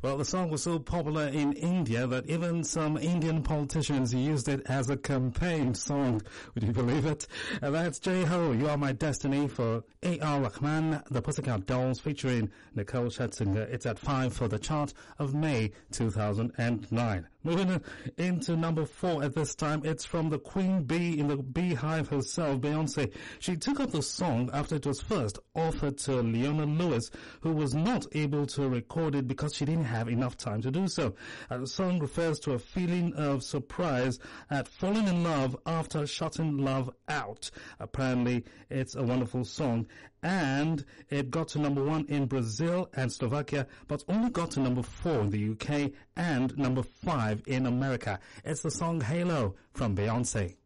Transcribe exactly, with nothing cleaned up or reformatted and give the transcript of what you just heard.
Well, the song was so popular in India that even some Indian politicians used it as a campaign song. Would you believe it? And that's J-Ho, You Are My Destiny for A R Rahman, The Pussycat Dolls featuring Nicole Scherzinger. It's at five for the chart of May two thousand nine. Moving into number four at this time, it's from the Queen Bee in the Beehive herself, Beyonce. She took up the song after it was first offered to Leona Lewis, who was not able to record it because she didn't have enough time to do so. Uh, the song refers to a feeling of surprise at falling in love after shutting love out. Apparently, it's a wonderful song, and it got to number one in Brazil and Slovakia, but only got to number four in the U K and number five in America. It's the song Halo from Beyonce.